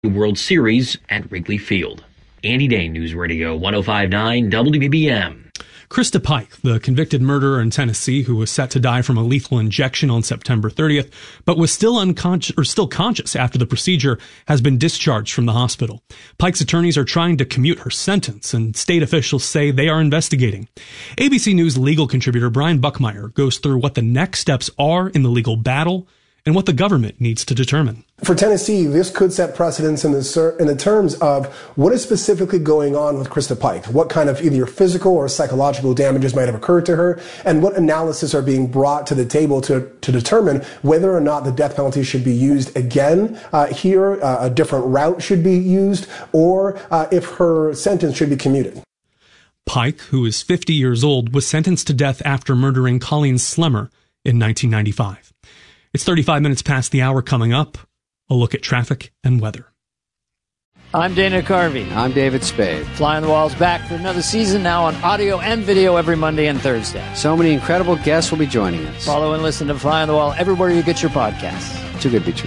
World Series at Wrigley Field. Andy Day, News Radio 105.9 WBBM. Krista Pike, the convicted murderer in Tennessee who was set to die from a lethal injection on September 30th, but was still conscious after the procedure, has been discharged from the hospital. Pike's attorneys are trying to commute her sentence, and state officials say they are investigating. ABC News legal contributor Brian Buckmeyer goes through what the next steps are in the legal battle and what the government needs to determine. For Tennessee, this could set precedents in the terms of what is specifically going on with Krista Pike, what kind of either physical or psychological damages might have occurred to her, and what analysis are being brought to the table to determine whether or not the death penalty should be used again here, a different route should be used, or if her sentence should be commuted. Pike, who is 50 years old, was sentenced to death after murdering Colleen Slemmer in 1995. It's 35 minutes past the hour. Coming up, a look at traffic and weather. I'm Dana Carvey. I'm David Spade. Fly on the Wall's back for another season now on audio and video every Monday and Thursday. So many incredible guests will be joining us. Follow and listen to Fly on the Wall everywhere you get your podcasts. Too good to be true.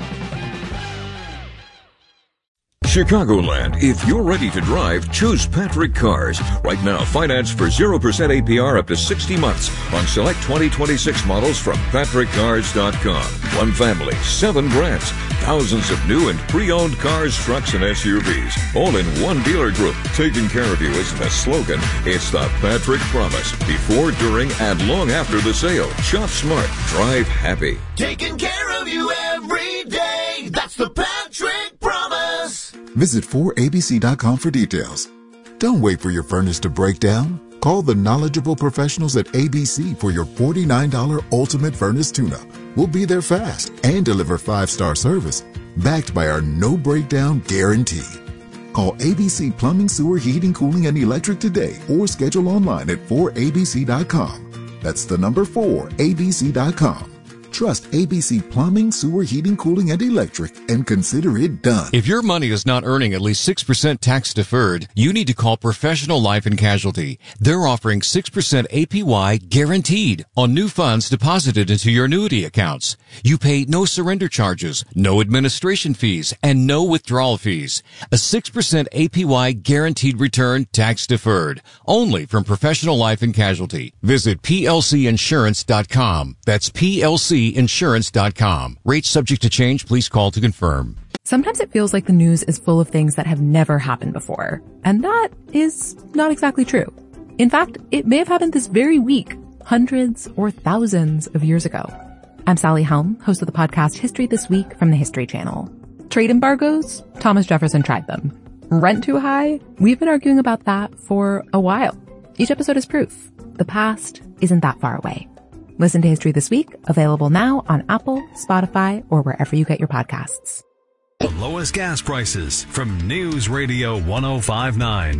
Chicagoland, if you're ready to drive, choose Patrick Cars. Right now, finance for 0% APR up to 60 months on select 2026 models from PatrickCars.com. One family, 7 brands, thousands of new and pre-owned cars, trucks, and SUVs, all in one dealer group. Taking care of you isn't a slogan, it's the Patrick Promise. Before, during, and long after the sale. Shop smart, drive happy. Taking care of you every day, that's the Patrick Promise. Visit 4abc.com for details. Don't wait for your furnace to break down. Call the knowledgeable professionals at ABC for your $49 Ultimate Furnace Tune-Up. We'll be there fast and deliver 5-star service, backed by our no breakdown guarantee. Call ABC Plumbing, Sewer, Heating, Cooling, and Electric today or schedule online at 4abc.com. That's the number 4abc.com. Trust ABC Plumbing, Sewer, Heating, Cooling, and Electric, and consider it done. If your money is not earning at least 6% tax deferred, you need to call Professional Life and Casualty. They're offering 6% APY guaranteed on new funds deposited into your annuity accounts. You pay no surrender charges, no administration fees, and no withdrawal fees. A 6% APY guaranteed return tax deferred. Only from Professional Life and Casualty. Visit plcinsurance.com. That's plcinsurance.com. Rates subject to change. Please call to confirm. Sometimes it feels like the news is full of things that have never happened before. And that is not exactly true. In fact, it may have happened this very week, hundreds or thousands of years ago. I'm Sally Helm, host of the podcast History This Week from the History Channel. Trade embargoes? Thomas Jefferson tried them. Rent too high? We've been arguing about that for a while. Each episode is proof. The past isn't that far away. Listen to History This Week, available now on Apple, Spotify, or wherever you get your podcasts. The lowest gas prices from News Radio 105.9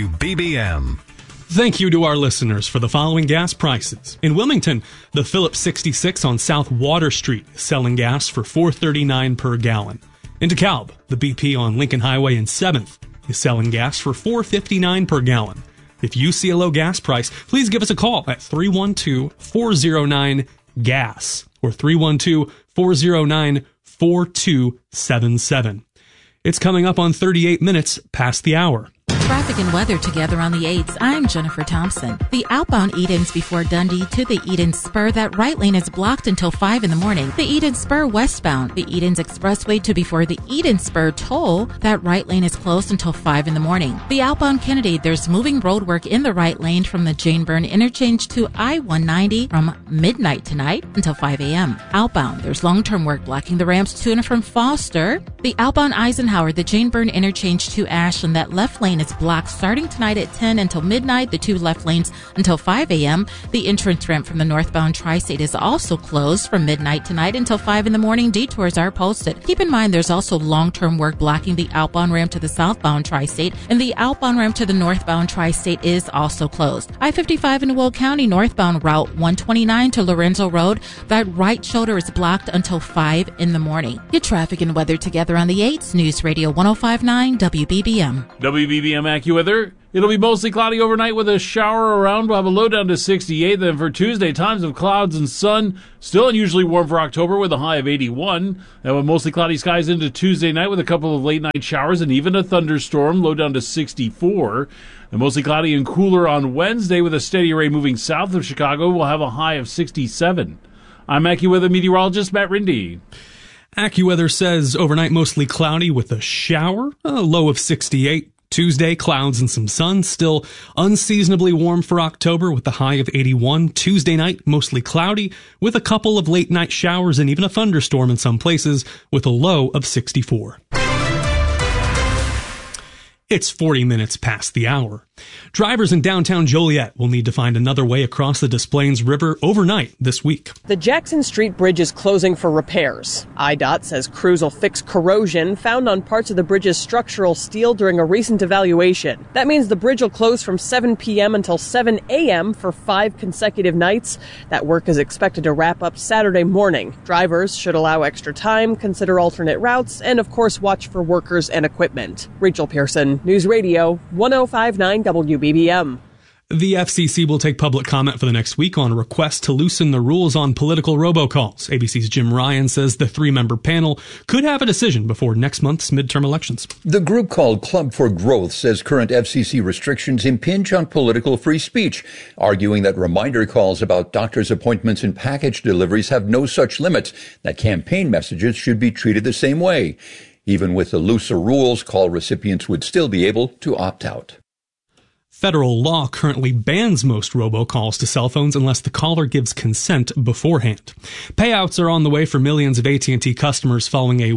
WBBM. Thank you to our listeners for the following gas prices. In Wilmington, the Phillips 66 on South Water Street is selling gas for $4.39 per gallon. In DeKalb, the BP on Lincoln Highway and 7th is selling gas for $4.59 per gallon. If you see a low gas price, please give us a call at 312-409-GAS or 312-409-4277. It's coming up on 38 minutes past the hour. Traffic and weather together on the 8s. I'm Jennifer Thompson. The outbound Edens before Dundee to the Eden Spur, that right lane is blocked until 5 in the morning. The Eden Spur westbound, the Edens Expressway to before the Eden Spur toll, that right lane is closed until 5 in the morning. The outbound Kennedy, there's moving road work in the right lane from the Jane Byrne interchange to I-190 from midnight tonight until 5 a.m. Outbound, there's long-term work blocking the ramps to and from Foster. The outbound Eisenhower, the Jane Byrne interchange to Ashland, that left lane is blocked starting tonight at 10 until midnight, the 2 left lanes until 5 a.m. The entrance ramp from the northbound Tri-State is also closed from midnight tonight until 5 in the morning. Detours are posted. Keep in mind there's also long-term work blocking the outbound ramp to the southbound Tri-State, and the outbound ramp to the northbound Tri-State is also closed. I-55 in Will County, northbound Route 129 to Lorenzo Road, that right shoulder is blocked until 5 in the morning. Get traffic and weather together on the 8s. News Radio 105.9 WBBM. WBBM AccuWeather. It'll be mostly cloudy overnight with a shower around. We'll have a low down to 68. Then for Tuesday, times of clouds and sun. Still unusually warm for October with a high of 81. Then with mostly cloudy skies into Tuesday night with a couple of late night showers and even a thunderstorm. Low down to 64. And mostly cloudy and cooler on Wednesday with a steady array moving south of Chicago. We'll have a high of 67. I'm AccuWeather meteorologist Matt Rindy. AccuWeather says overnight mostly cloudy with a shower, a low of 68. Tuesday, clouds and some sun, still unseasonably warm for October with a high of 81. Tuesday night, mostly cloudy with a couple of late night showers and even a thunderstorm in some places with a low of 64. It's 40 minutes past the hour. Drivers in downtown Joliet will need to find another way across the Des Plaines River overnight this week. The Jackson Street Bridge is closing for repairs. IDOT says crews will fix corrosion found on parts of the bridge's structural steel during a recent evaluation. That means the bridge will close from 7 p.m. until 7 a.m. for 5 consecutive nights. That work is expected to wrap up Saturday morning. Drivers should allow extra time, consider alternate routes, and of course watch for workers and equipment. Rachel Pearson, News Radio 105.9 WBBM. The FCC will take public comment for the next week on a request to loosen the rules on political robocalls. ABC's Jim Ryan says the 3-member panel could have a decision before next month's midterm elections. The group called Club for Growth says current FCC restrictions impinge on political free speech, arguing that reminder calls about doctor's appointments and package deliveries have no such limits, that campaign messages should be treated the same way. Even with the looser rules, call recipients would still be able to opt out. Federal law currently bans most robocalls to cell phones unless the caller gives consent beforehand. Payouts are on the way for millions of AT&T customers following a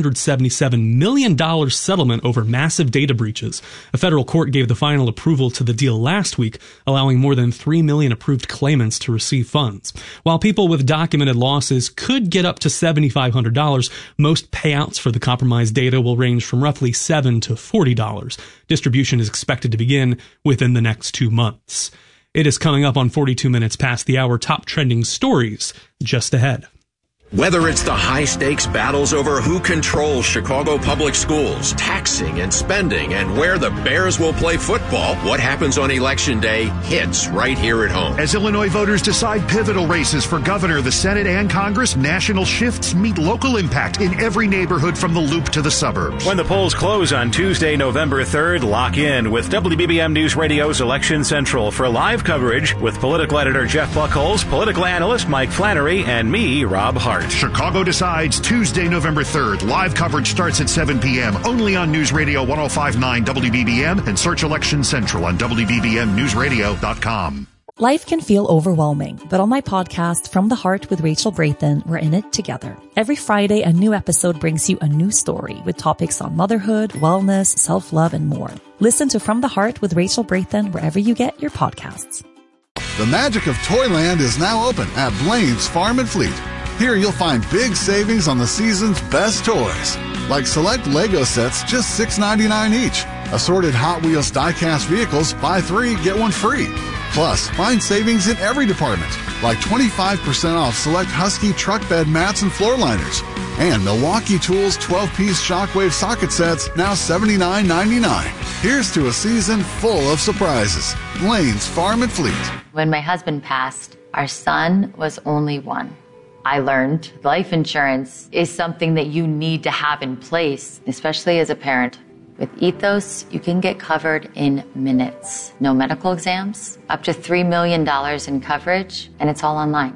$177 million settlement over massive data breaches. A federal court gave the final approval to the deal last week, allowing more than 3 million approved claimants to receive funds. While people with documented losses could get up to $7,500, most payouts for the compromised data will range from roughly $7 to $40. Distribution is expected to begin within the next 2 months. It is coming up on 42 minutes past the hour. Top trending stories just ahead. Whether it's the high-stakes battles over who controls Chicago public schools, taxing and spending, and where the Bears will play football, what happens on Election Day hits right here at home. As Illinois voters decide pivotal races for governor, the Senate, and Congress, national shifts meet local impact in every neighborhood from the Loop to the suburbs. When the polls close on Tuesday, November 3rd, lock in with WBBM News Radio's Election Central for live coverage with political editor Jeff Buckholz, political analyst Mike Flannery, and me, Rob Hart. Chicago Decides, Tuesday, November 3rd. Live coverage starts at 7 p.m. only on News Radio 105.9 WBBM and search Election Central on WBBMNewsRadio.com. Life can feel overwhelming, but on my podcast, From the Heart with Rachel Brathen, we're in it together. Every Friday, a new episode brings you a new story with topics on motherhood, wellness, self-love, and more. Listen to From the Heart with Rachel Brathen wherever you get your podcasts. The magic of Toyland is now open at Blaine's Farm and Fleet. Here you'll find big savings on the season's best toys, like select Lego sets just $6.99 each. Assorted Hot Wheels die-cast vehicles, buy 3, get 1 free. Plus, find savings in every department, like 25% off select Husky truck bed mats and floor liners. And Milwaukee Tools 12-piece shockwave socket sets, now $79.99. Here's to a season full of surprises. Blaine's Farm and Fleet. When my husband passed, our son was only 1. I learned life insurance is something that you need to have in place, especially as a parent. With Ethos, you can get covered in minutes. No medical exams, up to $3 million in coverage, and it's all online.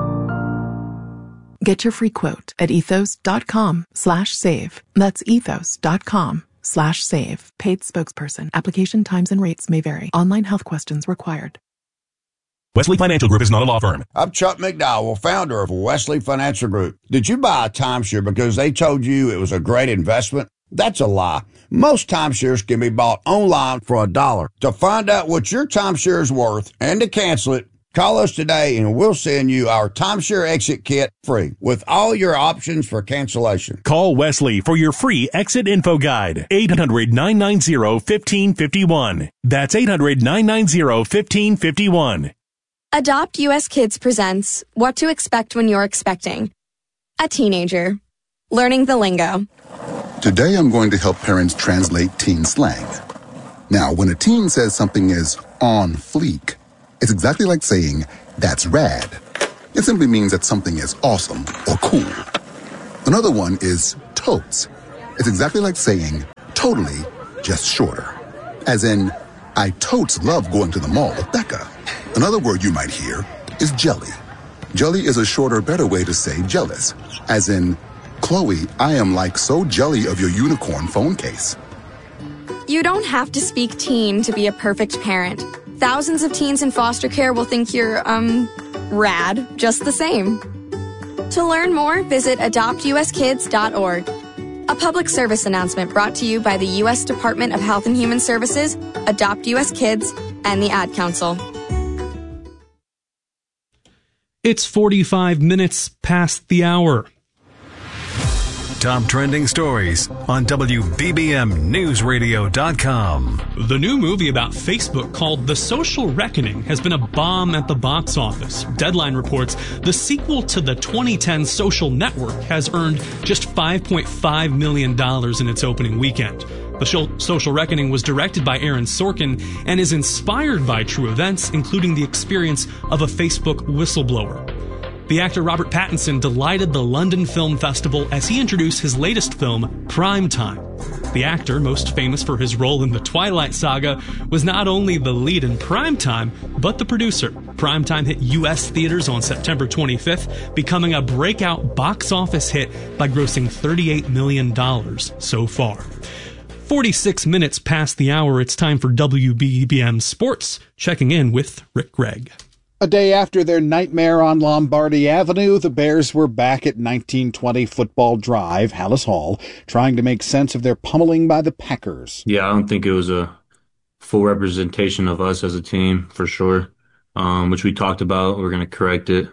Get your free quote at ethos.com/save. That's ethos.com/save. Paid spokesperson. Application times and rates may vary. Online health questions required. Wesley Financial Group is not a law firm. I'm Chuck McDowell, founder of Wesley Financial Group. Did you buy a timeshare because they told you it was a great investment? That's a lie. Most timeshares can be bought online for $1. To find out what your timeshare is worth and to cancel it, call us today and we'll send you our timeshare exit kit free with all your options for cancellation. Call Wesley for your free exit info guide. 800-990-1551. That's 800-990-1551. Adopt US Kids presents What to Expect When You're Expecting. A teenager. Learning the lingo. Today I'm going to help parents translate teen slang. Now, when a teen says something is on fleek, it's exactly like saying, that's rad. It simply means that something is awesome or cool. Another one is totes. It's exactly like saying, totally, just shorter. As in, I totes love going to the mall with Becca. Another word you might hear is jelly. Jelly is a shorter, better way to say jealous. As in, Chloe, I am like so jelly of your unicorn phone case. You don't have to speak teen to be a perfect parent. Thousands of teens in foster care will think you're, rad, just the same. To learn more, visit adoptuskids.org. A public service announcement brought to you by the U.S. Department of Health and Human Services, Adopt U.S. Kids, and the Ad Council. It's 45 minutes past the hour. Top trending stories on WBBMNewsRadio.com. The new movie about Facebook called The Social Reckoning has been a bomb at the box office. Deadline reports the sequel to the 2010 Social Network has earned just $5.5 million in its opening weekend. The Social Reckoning was directed by Aaron Sorkin and is inspired by true events, including the experience of a Facebook whistleblower. The actor Robert Pattinson delighted the London Film Festival as he introduced his latest film, Prime Time. The actor, most famous for his role in the Twilight Saga, was not only the lead in Prime Time, but the producer. Prime Time hit U.S. theaters on September 25th, becoming a breakout box office hit by grossing $38 million so far. 46 minutes past the hour, it's time for WBBM Sports, checking in with Rick Gregg. A day after their nightmare on Lombardi Avenue, the Bears were back at 1920 Football Drive, Hallis Hall, trying to make sense of their pummeling by the Packers. Yeah, I don't think it was a full representation of us as a team, for sure, which we talked about. We're going to correct it.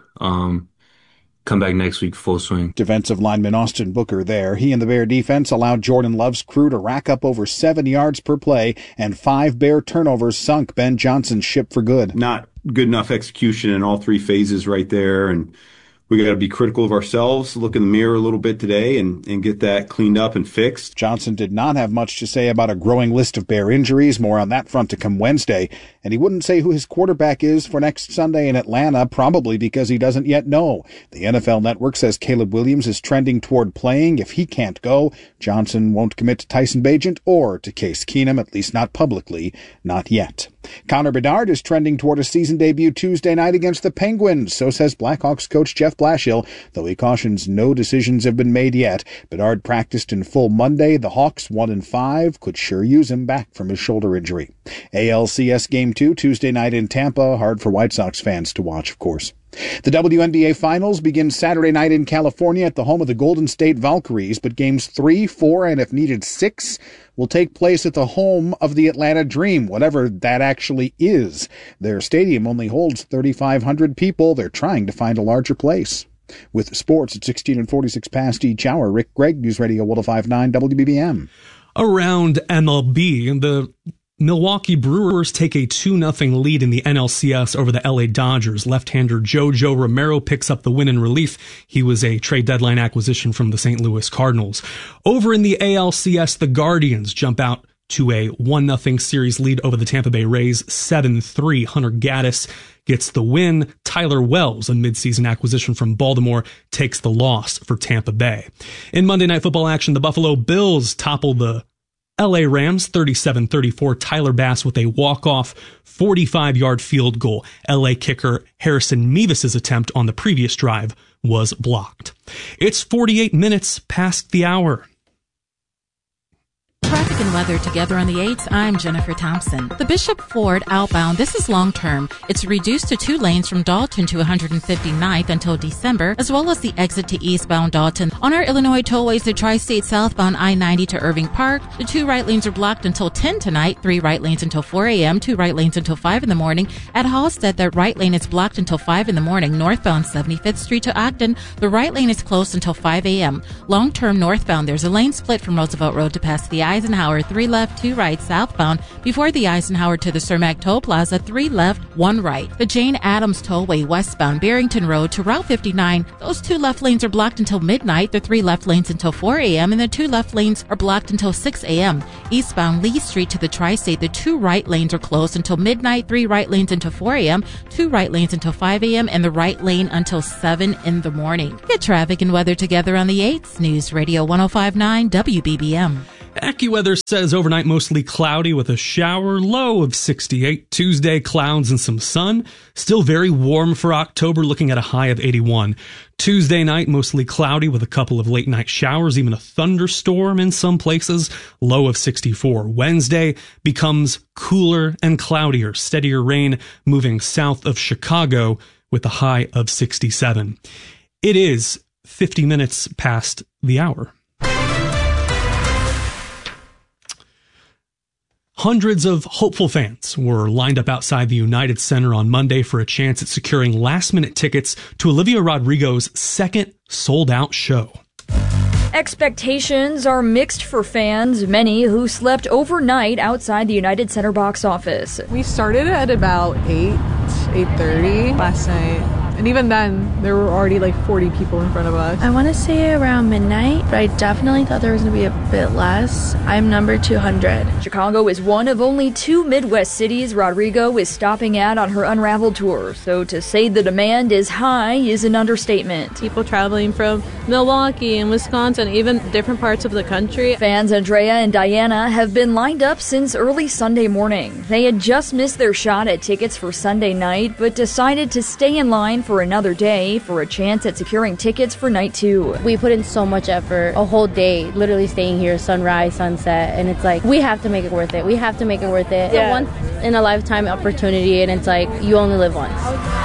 Come back next week, full swing. Defensive lineman Austin Booker there. He and the Bear defense allowed Jordan Love's crew to rack up over 7 yards per play, and 5 Bear turnovers sunk Ben Johnson's ship for good. Not good enough execution in all 3 phases right there, and we got to be critical of ourselves, look in the mirror a little bit today and get that cleaned up and fixed. Johnson did not have much to say about a growing list of Bear injuries, more on that front to come Wednesday, and he wouldn't say who his quarterback is for next Sunday in Atlanta, probably because he doesn't yet know. The NFL Network says Caleb Williams is trending toward playing. If he can't go, Johnson won't commit to Tyson Bagent or to Case Keenum, at least not publicly, not yet. Connor Bedard is trending toward a season debut Tuesday night against the Penguins, so says Blackhawks coach Jeff Blashill, though he cautions no decisions have been made yet. Bedard practiced in full Monday. The Hawks, 1-5, could sure use him back from his shoulder injury. ALCS Game 2, Tuesday night in Tampa. Hard for White Sox fans to watch, of course. The WNBA Finals begin Saturday night in California at the home of the Golden State Valkyries, but games 3, 4, and if needed 6 will take place at the home of the Atlanta Dream, whatever that actually is. Their stadium only holds 3,500 people. They're trying to find a larger place. With sports at 16 and 46 past each hour, Rick Gregg, News Radio 105.9 WBBM. Around MLB, the Milwaukee Brewers take a 2-0 lead in the NLCS over the LA Dodgers. Left-hander Jojo Romero picks up the win in relief. He was a trade deadline acquisition from the St. Louis Cardinals. Over in the ALCS, the Guardians jump out to a 1-0 series lead over the Tampa Bay Rays, 7-3. Hunter Gaddis gets the win. Tyler Wells, a midseason acquisition from Baltimore, takes the loss for Tampa Bay. In Monday Night Football action, the Buffalo Bills topple the LA Rams 37-34. Tyler Bass with a walk-off 45-yard field goal. LA kicker Harrison Mevis' attempt on the previous drive was blocked. It's 48 minutes past the hour. Traffic and weather together on the 8s. I'm Jennifer Thompson. The Bishop Ford outbound, this is long-term. It's reduced to 2 lanes from Dalton to 159th until December, as well as the exit to eastbound Dalton. On our Illinois tollways, the Tri-State southbound I-90 to Irving Park, the 2 right lanes are blocked until 10 tonight, 3 right lanes until 4 a.m., 2 right lanes until 5 in the morning. At Halstead, the right lane is blocked until 5 in the morning. Northbound 75th Street to Ogden, the right lane is closed until 5 a.m. Long-term northbound, there's a lane split from Roosevelt Road to past the Eisenhower Eisenhower, 3 left, 2 right southbound. Before the Eisenhower to the Cermak Toll Plaza, 3 left, 1 right. The Jane Addams Tollway westbound Barrington Road to Route 59, those 2 left lanes are blocked until midnight, the 3 left lanes until 4 a.m., and the 2 left lanes are blocked until 6 a.m. Eastbound Lee Street to the Tri-State, the 2 right lanes are closed until midnight, 3 right lanes until 4 a.m., 2 right lanes until 5 a.m., and the right lane until 7 in the morning. Get traffic and weather together on the 8th. News Radio 105.9 WBBM. AccuWeather says overnight mostly cloudy with a shower, low of 68. Tuesday, clouds and some sun. Still very warm for October, looking at a high of 81. Tuesday night, mostly cloudy with a couple of late night showers, even a thunderstorm in some places, low of 64. Wednesday becomes cooler and cloudier, steadier rain moving south of Chicago with a high of 67. It is 50 minutes past the hour. Hundreds of hopeful fans were lined up outside the United Center on Monday for a chance at securing last-minute tickets to Olivia Rodrigo's second sold-out show. Expectations are mixed for fans, many who slept overnight outside the United Center box office. We started at about 8:30 last night. And even then, there were already like 40 people in front of us. I want to say around midnight, but I definitely thought there was going to be a bit less. I'm number 200. Chicago is one of only 2 Midwest cities Rodrigo is stopping at on her Unraveled tour. So to say the demand is high is an understatement. People traveling from Milwaukee and Wisconsin, even different parts of the country. Fans Andrea and Diana have been lined up since early Sunday morning. They had just missed their shot at tickets for Sunday night, but decided to stay in line for another day for a chance at securing tickets for night 2. We put in so much effort, a whole day, literally staying here, sunrise, sunset, and it's like, we have to make it worth it. We have to make it worth it. Yeah. It's a once-in-a-lifetime opportunity, and it's like, you only live once.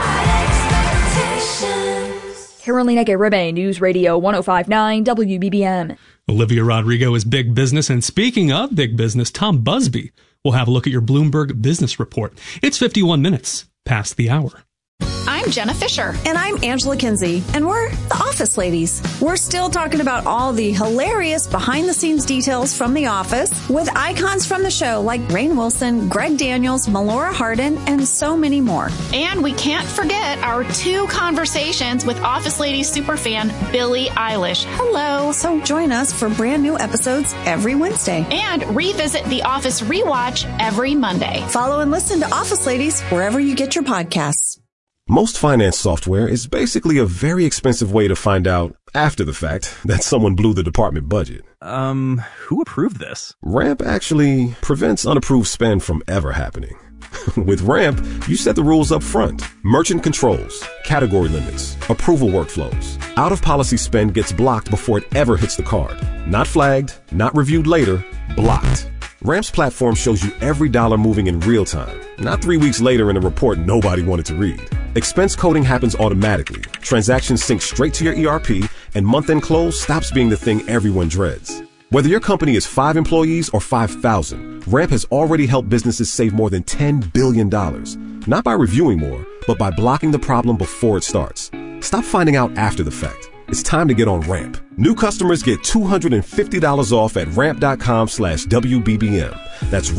Carolina Garibay, News Radio 105.9 WBBM. Olivia Rodrigo is big business, and speaking of big business, Tom Busby will have a look at your Bloomberg Business Report. It's 51 minutes past the hour. I'm Jenna Fisher. And I'm Angela Kinsey. And we're the Office Ladies. We're still talking about all the hilarious behind-the-scenes details from The Office with icons from the show like Rainn Wilson, Greg Daniels, Melora Hardin, and so many more. And we can't forget our 2 conversations with Office Ladies superfan Billie Eilish. Hello. So join us for brand new episodes every Wednesday. And revisit The Office Rewatch every Monday. Follow and listen to Office Ladies wherever you get your podcasts. Most finance software is basically a very expensive way to find out, after the fact, that someone blew the department budget. Who approved this? Ramp actually prevents unapproved spend from ever happening. With Ramp, you set the rules up front. Merchant controls, category limits, approval workflows. Out-of-policy spend gets blocked before it ever hits the card. Not flagged, not reviewed later, blocked. Ramp's platform shows you every dollar moving in real time, not 3 weeks later in a report nobody wanted to read. Expense coding happens automatically. Transactions sync straight to your ERP, and month-end close stops being the thing everyone dreads. Whether your company is 5 employees or 5,000, Ramp has already helped businesses save more than $10 billion. Not by reviewing more, but by blocking the problem before it starts. Stop finding out after the fact. It's time to get on Ramp. New customers get $250 off at ramp.com/WBBM. That's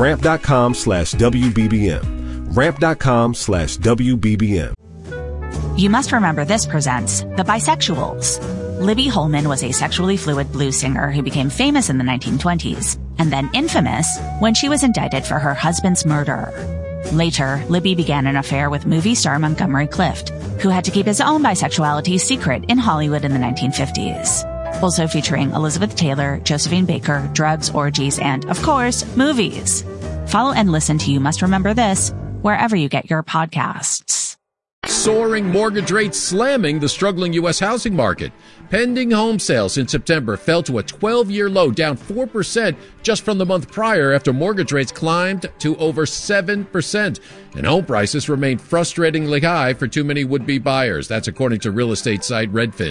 ramp.com/WBBM. Ramp.com/WBBM. You Must Remember This presents The Bisexuals. Libby Holman was a sexually fluid blues singer who became famous in the 1920s, and then infamous when she was indicted for her husband's murder. Later, Libby began an affair with movie star Montgomery Clift, who had to keep his own bisexuality secret in Hollywood in the 1950s. Also featuring Elizabeth Taylor, Josephine Baker, drugs, orgies, and, of course, movies. Follow and listen to You Must Remember This wherever you get your podcasts. Soaring mortgage rates slamming the struggling U.S. housing market. Pending home sales in September fell to a 12-year low, down 4% just from the month prior after mortgage rates climbed to over 7%. And home prices remain frustratingly high for too many would-be buyers. That's according to real estate site Redfin.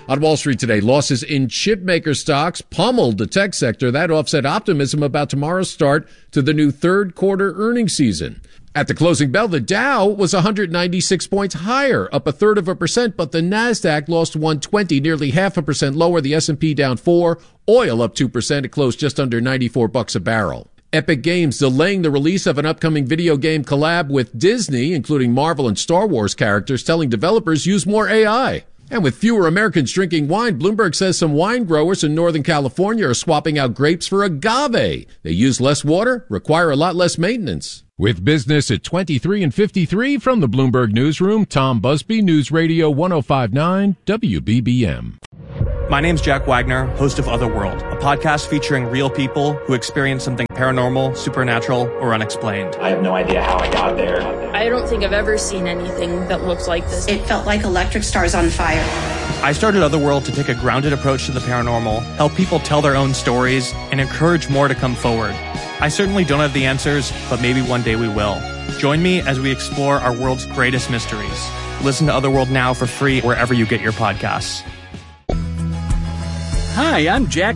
On Wall Street today, losses in chip maker stocks pummeled the tech sector. That offset optimism about tomorrow's start to the new third quarter earnings season. At the closing bell, the Dow was 196 points higher, up 0.33%, but the Nasdaq lost 120, nearly 0.5% lower. The S&P down 4. Oil up 2%. It closed just under $94 a barrel. Epic Games delaying the release of an upcoming video game collab with Disney, including Marvel and Star Wars characters, telling developers use more AI. And with fewer Americans drinking wine, Bloomberg says some wine growers in Northern California are swapping out grapes for agave. They use less water, require a lot less maintenance. With business at 23 and 53 from the Bloomberg Newsroom, Tom Busby, News Radio 105.9 WBBM. My name's Jack Wagner, host of Otherworld, a podcast featuring real people who experience something paranormal, supernatural, or unexplained. I have no idea how I got there. I don't think I've ever seen anything that looks like this. It felt like electric stars on fire. I started Otherworld to take a grounded approach to the paranormal, help people tell their own stories, and encourage more to come forward. I certainly don't have the answers, but maybe one day we will. Join me as we explore our world's greatest mysteries. Listen to Otherworld now for free wherever you get your podcasts. Hi, I'm Jack